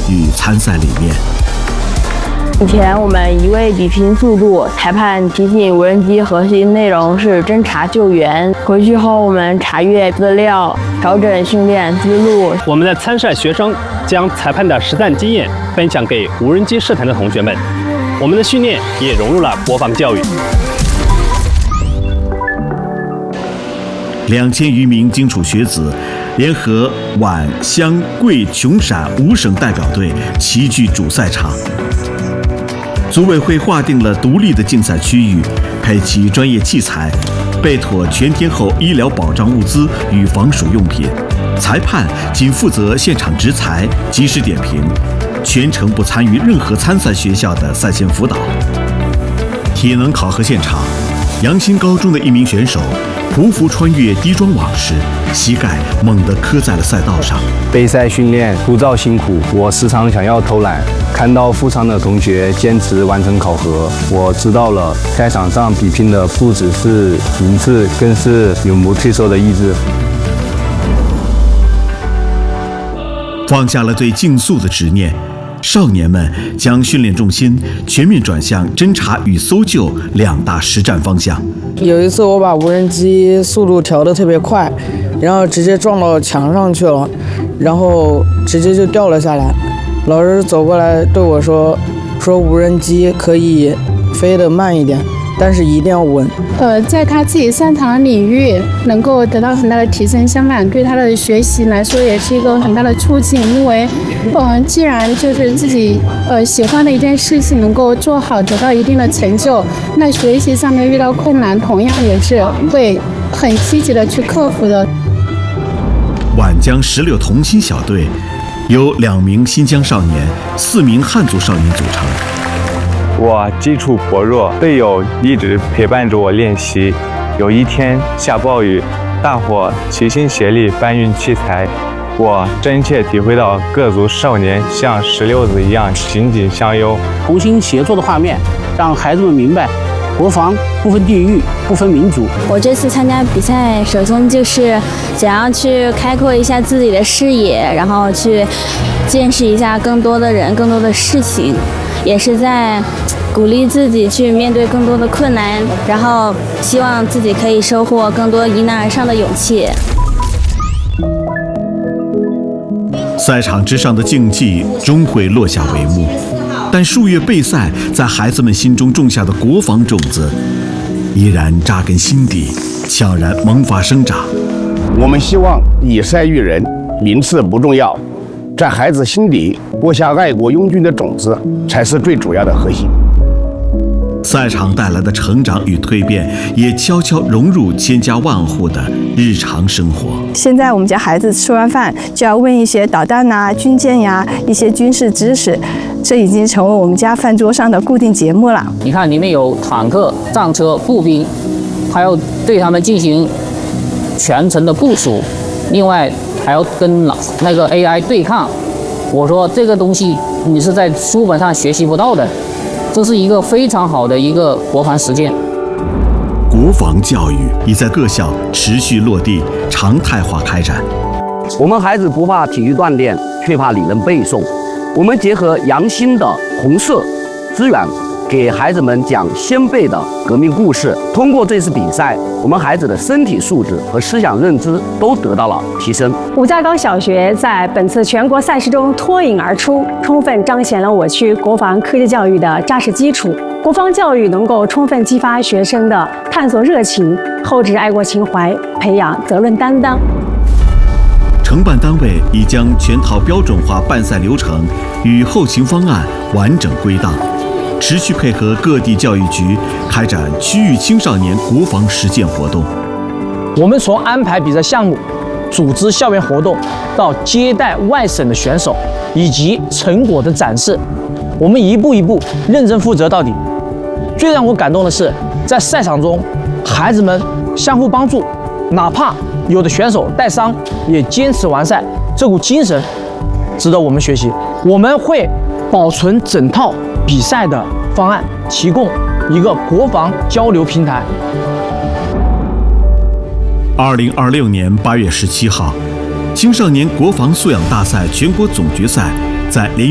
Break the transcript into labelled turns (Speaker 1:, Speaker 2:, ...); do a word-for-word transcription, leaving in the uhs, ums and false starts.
Speaker 1: 与参赛理念。
Speaker 2: 以前我们一味比拼速度，裁判提醒无人机核心内容是侦察救援。回去后我们查阅资料，调整训练思路。
Speaker 3: 我们的参赛学生将裁判的实战经验分享给无人机社团的同学们。我们的训练也融入了国防教育。
Speaker 1: 两千余名荆楚学子联合皖、湘、桂、琼陕五省代表队齐聚主赛场。组委会划定了独立的竞赛区域，配齐专业器材，备妥全天候医疗保障物资与防暑用品。裁判仅负责现场执裁、及时点评，全程不参与任何参赛学校的赛前辅导。体能考核现场，阳新高中的一名选手匍匐穿越低桩网时，膝盖猛地磕在了赛道上。
Speaker 4: 备赛训练枯燥辛苦，我时常想要偷懒。看到副场的同学坚持完成考核，我知道了赛场上比拼的不只是名次，更是永不退缩的意志。
Speaker 1: 放下了对竞速的执念，少年们将训练重心全面转向侦察与搜救两大实战方向。
Speaker 5: 有一次我把无人机速度调得特别快，然后直接撞到墙上去了，然后直接就掉了下来。老师走过来对我说说无人机可以飞得慢一点，但是一定要稳。
Speaker 6: 呃，在他自己擅长的领域能够得到很大的提升，相反对他的学习来说也是一个很大的促进。因为，嗯、呃，既然就是自己呃喜欢的一件事情能够做好，得到一定的成就，那学习上面遇到困难，同样也是会很积极的去克服的。
Speaker 1: 皖江十六同心小队由两名新疆少年、四名汉族少年组成。
Speaker 4: 我基础薄弱，队友一直陪伴着我练习。有一天下暴雨，大伙齐心协力搬运器材，我真切体会到各族少年像石榴子一样紧紧相拥。
Speaker 7: 同心协作的画面，让孩子们明白，国防不分地域，不分民族。
Speaker 8: 我这次参加比赛，首先就是想要去开阔一下自己的视野，然后去见识一下更多的人、更多的事情，也是在鼓励自己去面对更多的困难，然后希望自己可以收获更多迎难而上的勇气。
Speaker 1: 赛场之上的竞技终会落下帷幕，但数月备赛在孩子们心中种下的国防种子依然扎根心底，悄然萌发生长。
Speaker 9: 我们希望以赛育人，名次不重要，在孩子心底播下爱国拥军的种子才是最主要的核心。
Speaker 1: 赛场带来的成长与蜕变，也悄悄融入千家万户的日常生活。
Speaker 10: 现在我们家孩子吃完饭就要问一些导弹呐、军舰呀、一些军事知识，这已经成为我们家饭桌上的固定节目了。
Speaker 7: 你看，里面有坦克、战车、步兵，还要对他们进行全程的部署，另外还要跟那个 A I 对抗。我说这个东西你是在书本上学习不到的。这是一个非常好的一个国防实践。
Speaker 1: 国防教育已在各校持续落地，常态化开展。
Speaker 11: 我们孩子不怕体育锻炼，却怕理论背诵。我们结合阳新的红色资源，给孩子们讲先辈的革命故事。通过这次比赛，我们孩子的身体素质和思想认知都得到了提升。
Speaker 12: 五家岗小学在本次全国赛事中脱颖而出，充分彰显了我区国防科技教育的扎实基础。国防教育能够充分激发学生的探索热情、厚植爱国情怀，培养责任担当。
Speaker 1: 承办单位已将全套标准化办赛流程与后勤方案完整归档，持续配合各地教育局开展区域青少年国防实践活动。
Speaker 13: 我们从安排比赛项目、组织校园活动到接待外省的选手以及成果的展示，我们一步一步认真负责到底。最让我感动的是，在赛场中，孩子们相互帮助，哪怕有的选手带伤，也坚持完赛，这股精神值得我们学习。我们会保存整套比赛的方案，提供一个国防交流平台。
Speaker 1: 二零二六年八月十七号，青少年国防素养大赛全国总决赛在连